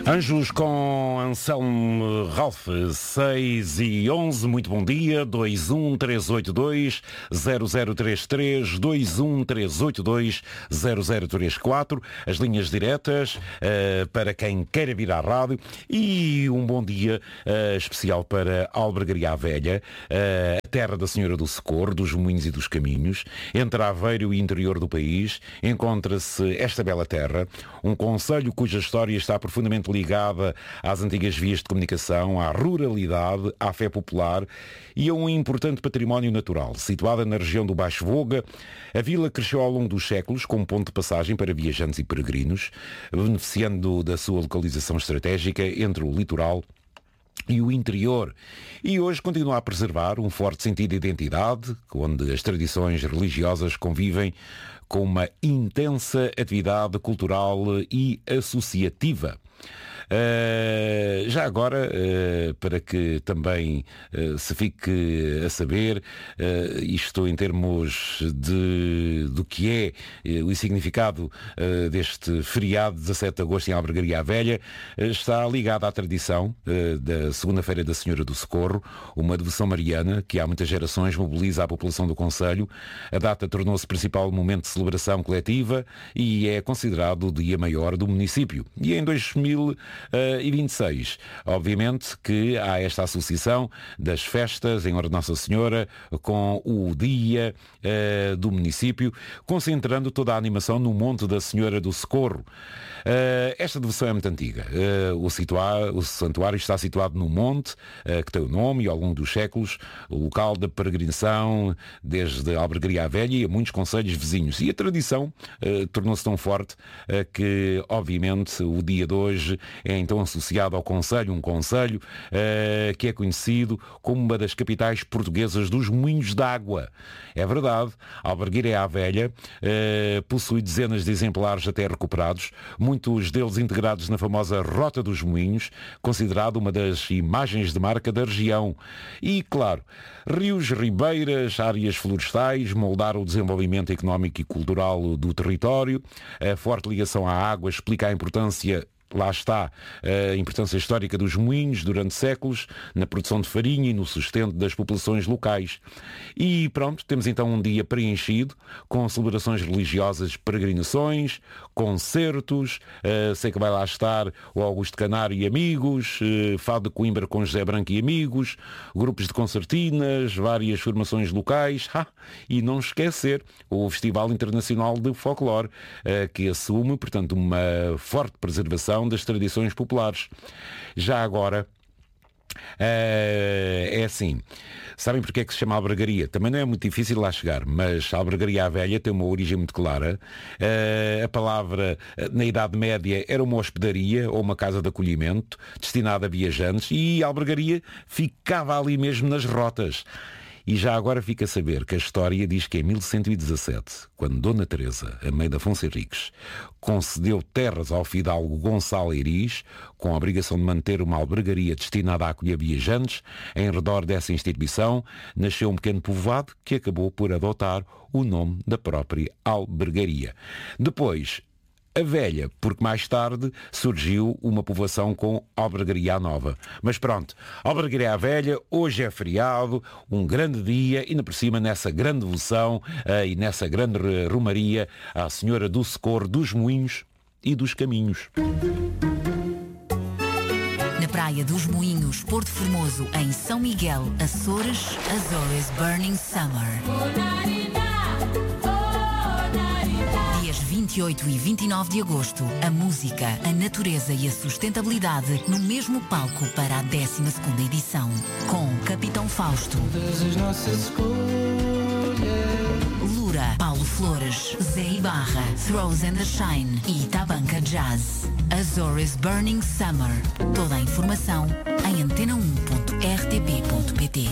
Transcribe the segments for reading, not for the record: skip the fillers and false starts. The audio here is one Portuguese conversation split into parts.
Anjos com Anselmo Ralph, 6:11, muito bom dia, 21382-0033, 21382-0034, as linhas diretas para quem queira vir à rádio, e um bom dia especial para Albergaria à Velha, a terra da Senhora do Socorro, dos Moinhos e dos Caminhos. Entre Aveiro e o interior do país encontra-se esta bela terra, um concelho cuja história está profundamente ligada às antigas vias de comunicação, à ruralidade, à fé popular e a um importante património natural. Situada na região do Baixo Voga, a vila cresceu ao longo dos séculos como ponto de passagem para viajantes e peregrinos, beneficiando da sua localização estratégica entre o litoral e o interior. E hoje continua a preservar um forte sentido de identidade, onde as tradições religiosas convivem com uma intensa atividade cultural e associativa. Já agora, para que também se fique a saber, isto em termos do que é o significado deste feriado de 17 de agosto em Albergaria à Velha, está ligado à tradição da segunda-feira da Senhora do Socorro, uma devoção mariana que há muitas gerações mobiliza a população do concelho. A data tornou-se principal momento de celebração coletiva e é considerado o dia maior do município. E em 2026, obviamente que há esta associação das festas em honra de Nossa Senhora com o dia do município, concentrando toda a animação no Monte da Senhora do Socorro. Esta devoção é muito antiga. O santuário está situado no monte que tem o nome, e ao longo dos séculos, o local da peregrinação desde a Albergaria à Velha e a muitos concelhos vizinhos. E a tradição tornou-se tão forte que, obviamente, o dia de hoje é então associado ao concelho, um concelho que é conhecido como uma das capitais portuguesas dos moinhos d'água. É verdade, a Albergaria à Velha possui dezenas de exemplares até recuperados, muitos deles integrados na famosa Rota dos Moinhos, considerada uma das imagens de marca da região. E, claro, rios, ribeiras, áreas florestais moldaram o desenvolvimento económico e cultural do território. A forte ligação à água explica a importância, lá está, a importância histórica dos moinhos durante séculos, na produção de farinha e no sustento das populações locais. E pronto, temos então um dia preenchido com celebrações religiosas, peregrinações, concertos, sei que vai lá estar o Augusto Canário e amigos, Fado de Coimbra com José Branco e amigos, grupos de concertinas, várias formações locais, e não esquecer o Festival Internacional de Folclore, que assume, portanto, uma forte preservação das tradições populares. Já agora, é assim, sabem porque é que se chama Albergaria? Também não é muito difícil lá chegar, mas a Albergaria à Velha tem uma origem muito clara. A palavra, na Idade Média, era uma hospedaria ou uma casa de acolhimento destinada a viajantes, e a Albergaria ficava ali mesmo nas rotas. E já agora fica a saber que a história diz que em 1117, quando Dona Teresa, a mãe de Afonso Henriques, concedeu terras ao fidalgo Gonçalo Eiriz, com a obrigação de manter uma albergaria destinada a acolher viajantes, em redor dessa instituição nasceu um pequeno povoado que acabou por adotar o nome da própria albergaria. Depois, a Velha, porque mais tarde surgiu uma povoação com Albergaria Nova. Mas pronto, Albergaria à Velha, hoje é feriado, um grande dia, e ainda por cima nessa grande devoção e nessa grande romaria à Senhora do Socorro, dos Moinhos e dos Caminhos. Na Praia dos Moinhos, Porto Formoso, em São Miguel, Açores, Azores Burning Summer. 28 e 29 de agosto, a música, a natureza e a sustentabilidade no mesmo palco para a 12ª edição. Com Capitão Fausto, Lura, Paulo Flores, Zé Ibarra, Throws and the Shine e Tabanca Jazz. Azores Burning Summer. Toda a informação em antena1.rtp.pt.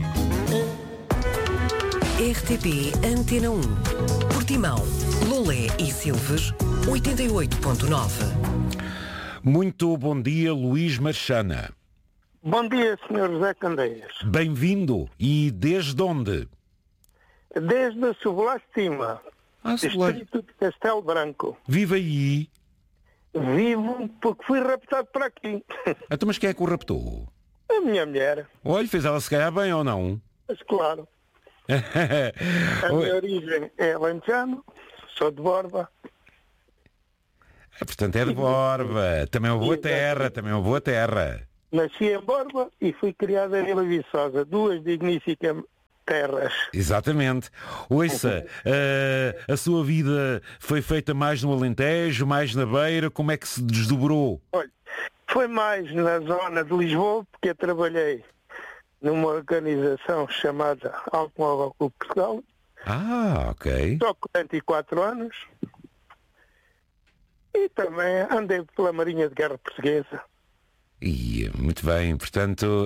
RTP Antena 1. Portimão, Lolé e Silves, 88.9. Muito bom dia, Luís Marchana. Bom dia, Sr. José Candeias. Bem-vindo. E desde onde? Desde a Sobolá Cima, distrito de Castelo Branco. Vive aí? Vivo porque fui raptado para aqui. Então, mas quem é que o raptou? A minha mulher, Olha, fez ela se calhar bem ou não? mas claro. A minha origem é alentejano, sou de Borba. Portanto, é de Borba. Também é uma boa terra, também é uma boa terra. Nasci em Borba e fui criado em Vila Viçosa, duas digníssimas terras. Exatamente. Ouça, a sua vida foi feita mais no Alentejo, mais na Beira, como é que se desdobrou? Olha, foi mais na zona de Lisboa, porque eu trabalhei numa organização chamada Automóvel Clube Portugal, Ah, ok. só 44 anos, e também andei pela Marinha de Guerra Portuguesa. Muito bem, portanto,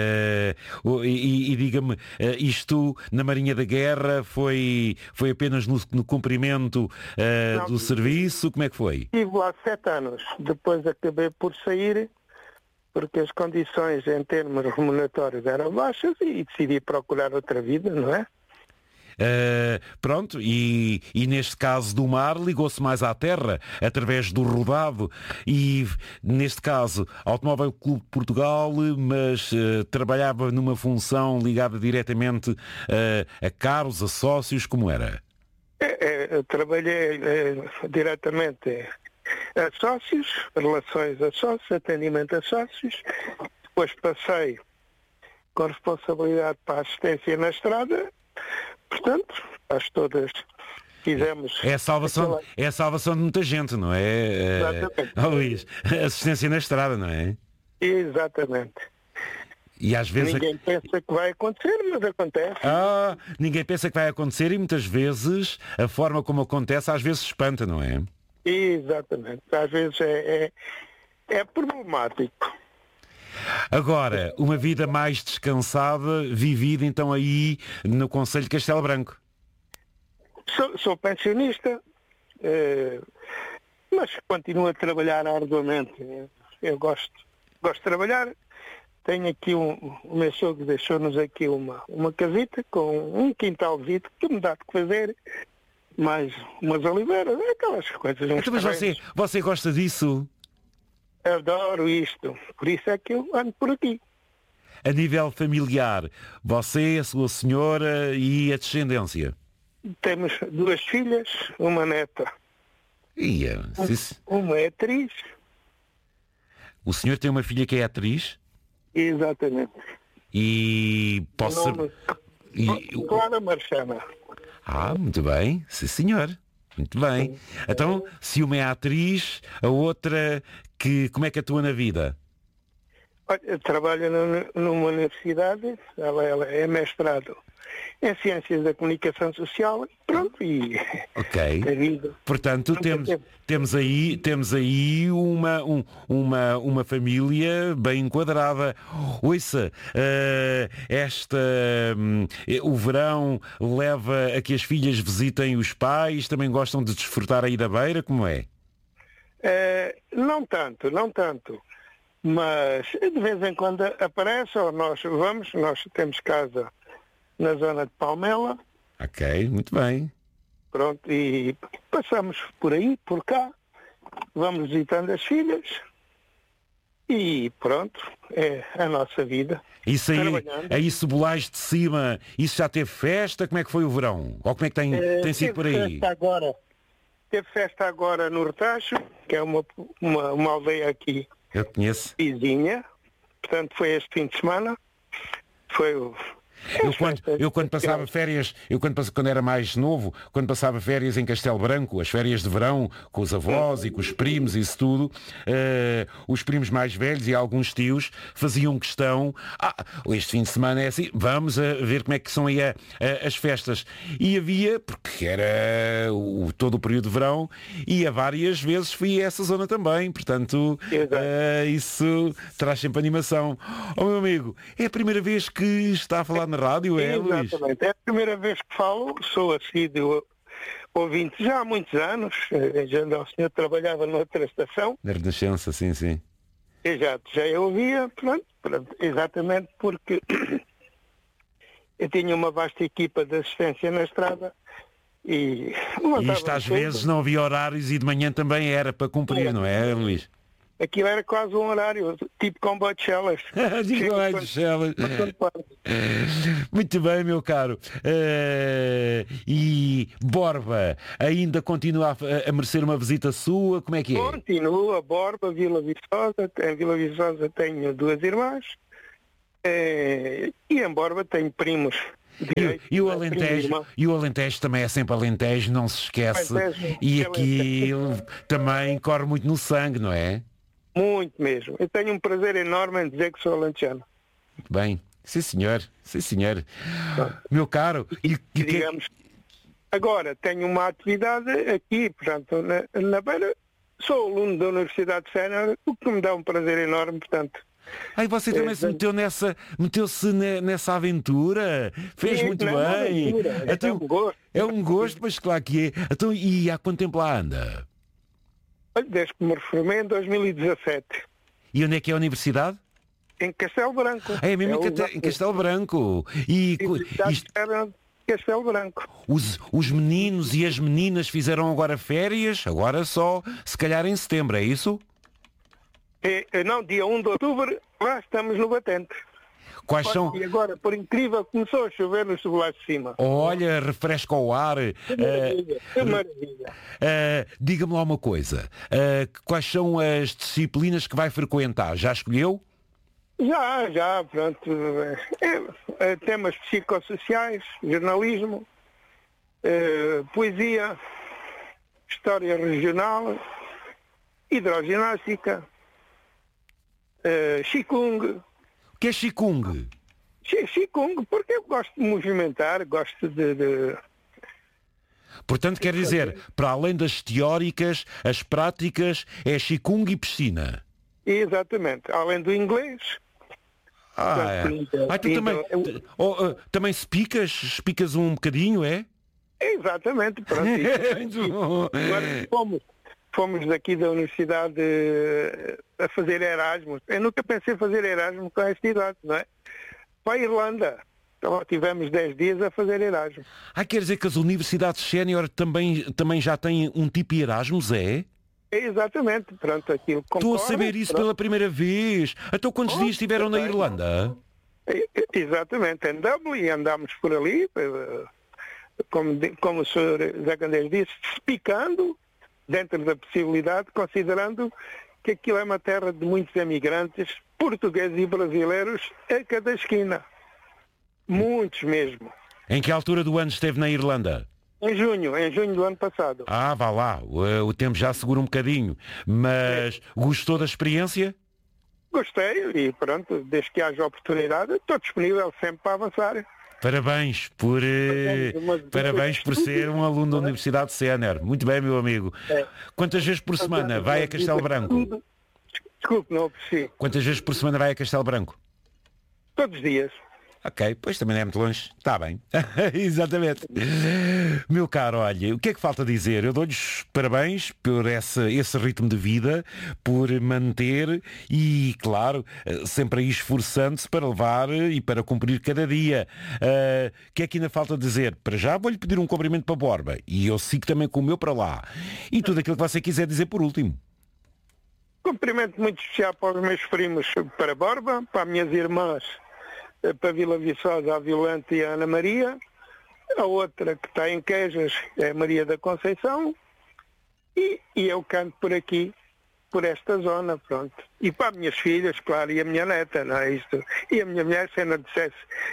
diga-me, isto na Marinha da Guerra foi apenas no cumprimento do serviço? Como é que foi? Estive lá 7 anos, depois acabei por sair, porque as condições em termos remuneratórios eram baixas e decidi procurar outra vida, não é? Pronto, e neste caso do mar ligou-se mais à terra através do rodado e neste caso Automóvel Clube de Portugal, mas trabalhava numa função ligada diretamente a carros, a sócios, como era? Eu trabalhei diretamente a sócios, relações a sócios, atendimento a sócios, depois passei com responsabilidade para a assistência na estrada. Portanto, acho todas fizemos... É a salvação de muita gente, não é? Exatamente. Luís, assistência na estrada, não é? Exatamente. E às vezes... Ninguém pensa que vai acontecer, mas acontece. Ninguém pensa que vai acontecer e muitas vezes a forma como acontece às vezes espanta, não é? Exatamente. Às vezes é problemático. Agora, uma vida mais descansada, vivida então aí no Concelho de Castelo Branco. Sou pensionista, mas continuo a trabalhar arduamente. Eu gosto de trabalhar. Tenho aqui o meu sogro deixou-nos aqui uma casita com um quintalzito que me dá de fazer, mais umas oliveiras, aquelas coisas. Então, mas você gosta disso? Adoro isto, por isso é que eu ando por aqui. A nível familiar, você, a sua senhora e a descendência? Temos 2 filhas, uma neta. Uma é atriz. O senhor tem uma filha que é atriz? Exatamente. E posso saber... Clara Marchana. Muito bem, sim senhor. Muito bem. Então, se uma é atriz, a outra, como é que atua na vida? Olha, trabalha numa universidade, ela é mestrado em Ciências da Comunicação Social, pronto, e ok. a vida. Portanto, temos aí uma família bem enquadrada. Ouça, o verão leva a que as filhas visitem os pais, também gostam de desfrutar aí da beira, como é? Não tanto. Mas de vez em quando aparece, ou nós temos casa na zona de Palmela. Ok, muito bem. Pronto, e passamos por aí, por cá, vamos visitando as filhas e pronto, é a nossa vida. Isso aí Cebolais de Cima, isso já teve festa? Como é que foi o verão? Ou como é que tem sido por aí? Teve festa agora no Retacho, que é uma aldeia aqui. Eu conheço. Vizinha, portanto foi este fim de semana. Eu quando passava férias, quando era mais novo, quando passava férias em Castelo Branco, as férias de verão, com os avós e com os primos e isso tudo, os primos mais velhos e alguns tios faziam questão, este fim de semana é assim, vamos a ver como é que são aí as festas. E havia, porque era todo o período de verão, e a várias vezes fui a essa zona também, portanto, isso traz sempre animação. Meu amigo, é a primeira vez que está a falar na rádio, Luís? Exatamente, é a primeira vez que falo, sou assíduo ouvinte já há muitos anos, o senhor trabalhava noutra estação. Na Renascença, sim. Exato, já eu ouvia, pronto, exatamente porque eu tinha uma vasta equipa de assistência na estrada E E isto às vezes não havia horários e de manhã também era para cumprir, não é, Luís? Aquilo era quase um horário, tipo com Botchelas. Digo lá, Gisela. Muito bem, meu caro. E Borba ainda continua a merecer uma visita sua? Como é que é? Continua, Borba, Vila Viçosa. Em Vila Viçosa tenho 2 irmãs. E em Borba tenho primos. E o Alentejo também é sempre Alentejo, não se esquece. E aqui também corre muito no sangue, não é? Muito mesmo. Eu tenho um prazer enorme em dizer que sou alentejano. Bem, sim senhor, sim senhor. Meu caro, digamos, agora tenho uma atividade aqui, portanto, na Beira, sou aluno da Universidade de Sénior, o que me dá um prazer enorme, portanto. Aí você também se meteu-se nessa aventura, fez muito bem. É um gosto. É um gosto, mas claro que é. Então, e há quanto tempo lá anda? Desde que me reformei em 2017. E onde é que é a universidade? Em Castelo Branco. É mesmo em Castelo Branco. Castelo Branco. Os meninos e as meninas fizeram agora férias, agora só, se calhar em setembro, é isso? Não, dia 1 de outubro, lá estamos no batente. Quais são... E agora, por incrível, começou a chover no lá de cima. Olha, refresca o ar. Que maravilha, que maravilha. Diga-me lá uma coisa. Quais são as disciplinas que vai frequentar? Já escolheu? Já, pronto. Temas psicossociais, jornalismo, poesia, história regional, hidroginástica, Qigong. O que é Qigong? Qigong, porque eu gosto de movimentar, gosto de... Portanto, quer dizer, para além das teóricas, as práticas é Qigong e piscina. Exatamente. Além do inglês. Tu também se picas um bocadinho, é? Exatamente. Pronto. Agora fomos daqui da universidade a fazer Erasmus. Eu nunca pensei fazer Erasmus com esta idade, não é? Para a Irlanda. Então, tivemos 10 dias a fazer Erasmus. Quer dizer que as universidades sénior também já têm um tipo de Erasmus, é? Exatamente. Pronto, aquilo Estou a saber isso pela primeira vez. Então quantos dias estiveram na Irlanda? Exatamente. Em Dublin, andámos por ali, como o Sr. Zé Candeias disse, picando dentro da possibilidade, considerando que aquilo é uma terra de muitos emigrantes, portugueses e brasileiros, a cada esquina. Muitos mesmo. Em que altura do ano esteve na Irlanda? Em junho do ano passado. Vá lá, o tempo já segura um bocadinho. Mas gostou da experiência? Gostei e pronto, desde que haja oportunidade, estou disponível sempre para avançar. Parabéns por ser um aluno da Universidade de Sénior. Muito bem, meu amigo. Quantas vezes por semana vai a Castelo Branco? Desculpe, não percebi. Quantas vezes por semana vai a Castelo Branco? Todos os dias. Ok, pois também não é muito longe. Está bem. Exatamente. Meu caro, olha, o que é que falta dizer? Eu dou-lhes parabéns por esse ritmo de vida, por manter e, claro, sempre aí esforçando-se para levar e para cumprir cada dia. O que é que ainda falta dizer? Para já vou-lhe pedir um cumprimento para Borba e eu sigo também com o meu para lá. E tudo aquilo que você quiser dizer por último. Cumprimento muito especial para os meus primos para Borba, para as minhas irmãs para Vila Viçosa, a Violante e a Ana Maria. A outra que está em Quejas é a Maria da Conceição. E eu canto por aqui, por esta zona, pronto. E para as minhas filhas, claro, e a minha neta, não é isto? E a minha mulher, se não dissesse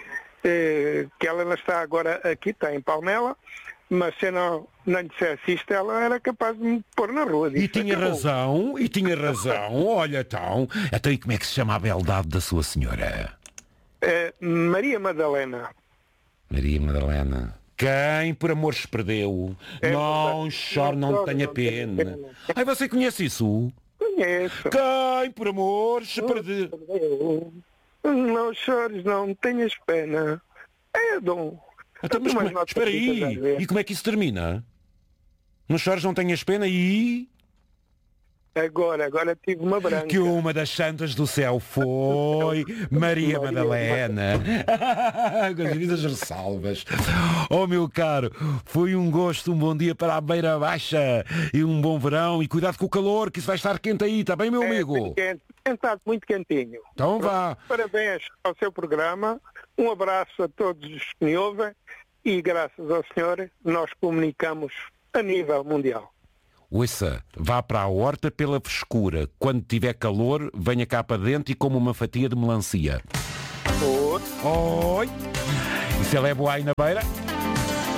que ela não está agora aqui, está em Palmela, mas se não lhe dissesse isto, ela era capaz de me pôr na rua. E tinha razão. Olha, então, e como é que se chama a beldade da sua senhora? Maria Madalena. Maria Madalena. Quem por amor se perdeu? Não chore, não tenha pena. Você conhece isso? Conheço. Quem por amor se perdeu? Não chores, não tenhas pena. É dom. Então, mas espera aí. E como é que isso termina? Não chores, não tenhas pena e... Agora tive uma branca. Que uma das santas do céu foi Maria Madalena. Com as devidas ressalvas. Oh, meu caro, foi um gosto, um bom dia para a Beira Baixa e um bom verão. E cuidado com o calor, que isso vai estar quente aí, está bem, meu amigo? Quente, estado muito quentinho. Então vá. Parabéns ao seu programa. Um abraço a todos os que me ouvem e graças ao senhor nós comunicamos a nível mundial. Ouça, vá para a horta pela frescura. Quando tiver calor, venha cá para dentro e coma uma fatia de melancia. Oi! E se ela é boa aí na beira?